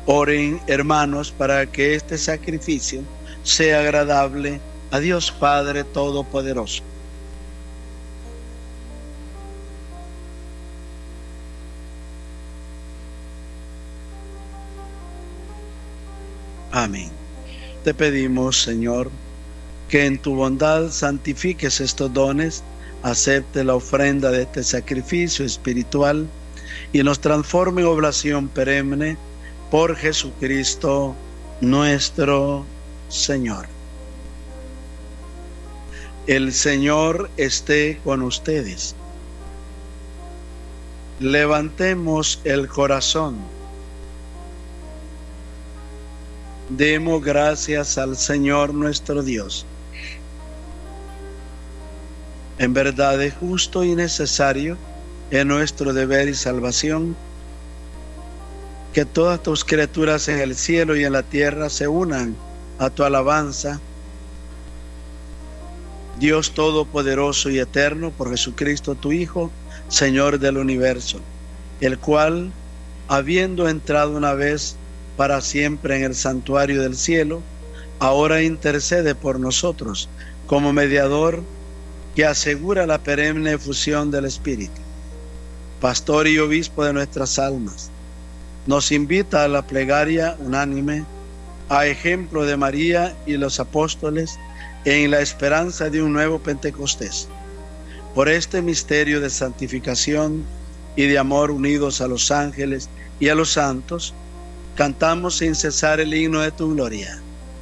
Oren, hermanos, para que este sacrificio sea agradable a Dios Padre Todopoderoso. Amén. Te pedimos, Señor, que en tu bondad santifiques estos dones, acepte la ofrenda de este sacrificio espiritual y nos transforme en oblación perenne por Jesucristo nuestro Señor. El Señor esté con ustedes. Levantemos el corazón. Demos gracias al Señor nuestro Dios. En verdad es justo y necesario, es nuestro deber y salvación, que todas tus criaturas en el cielo y en la tierra se unan a tu alabanza. Dios Todopoderoso y Eterno, por Jesucristo tu Hijo, Señor del universo, el cual, habiendo entrado una vez para siempre en el santuario del cielo, ahora intercede por nosotros como mediador que asegura la perenne efusión del Espíritu. Pastor y obispo de nuestras almas, nos invita a la plegaria unánime, a ejemplo de María y los apóstoles, en la esperanza de un nuevo Pentecostés. Por este misterio de santificación y de amor unidos a los ángeles y a los santos, cantamos sin cesar el himno de tu gloria.